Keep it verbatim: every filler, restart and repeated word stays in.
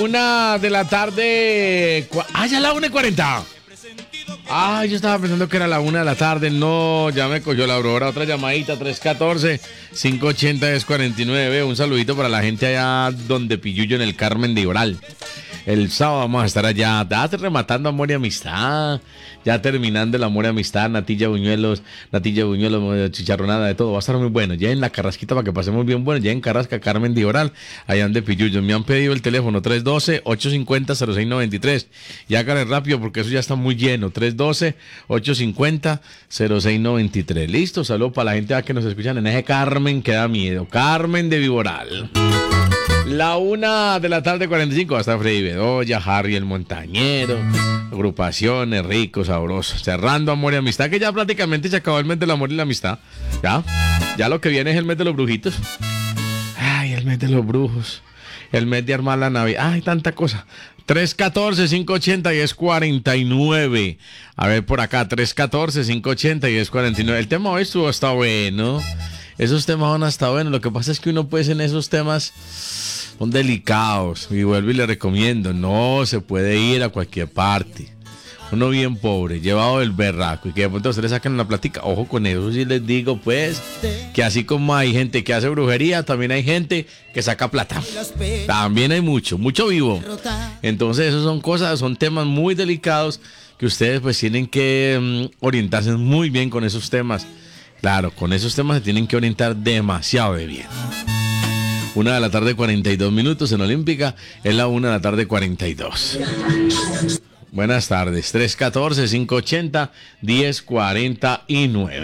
una de la tarde. Ah, ya la una y cuarenta. Ah, yo estaba pensando que era la una de la tarde. No, ya me cogió la aurora. Otra llamadita, tres uno cuatro, cinco ocho cero, diez cuarenta y nueve. Un saludito para la gente allá donde Pillullo en el Carmen de Oral. El sábado vamos a estar allá, ya rematando Amor y Amistad, ya terminando el Amor y Amistad, natilla, buñuelos, natilla, buñuelos, chicharronada, de todo. Va a estar muy bueno. Ya en la Carrasquita para que pasemos bien bueno. Ya en Carrasca, Carmen de Oral, allá donde Pillullo. Me han pedido el teléfono tres uno dos, ocho cinco cero, cero seis nueve tres. Y háganle rápido porque eso ya está muy lleno. tres uno dos, ocho cinco cero, cero seis nueve tres. Listo, saludos para la gente que nos escuchan en ese Carmen que da miedo. Carmen de Viboral. La una de la tarde, cuarenta y cinco, va a estar Freddy Bedoya, Harry el Montañero, agrupaciones, ricos, sabrosos, cerrando Amor y Amistad, que ya prácticamente se acabó el mes del amor y la amistad. Ya, ya lo que viene es el mes de los brujitos. Ay, el mes de los brujos, el mes de armar la Navidad, ay, tanta cosa. tres uno cuatro, cinco ocho cero, diez cuarenta y nueve. A ver por acá, tres uno cuatro, cinco ocho cero, diez cuarenta y nueve. El tema hoy estuvo hasta bueno. Esos temas van hasta bueno. Lo que pasa es que uno pues en esos temas son delicados. Y vuelvo y le recomiendo, no se puede ir a cualquier parte. Uno bien pobre, llevado del berraco, y que de pronto ustedes sacan una plática. Ojo con eso, si les digo pues, que así como hay gente que hace brujería, también hay gente que saca plata. También hay mucho, mucho vivo. Entonces esos son cosas, son temas muy delicados que ustedes pues tienen que um, orientarse muy bien con esos temas. Claro, con esos temas se tienen que orientar demasiado de bien. Una de la tarde, cuarenta y dos minutos en Olímpica. Es la una de la tarde, cuarenta y dos. Buenas tardes. tres uno cuatro, cinco ocho cero, diez cuarenta y nueve.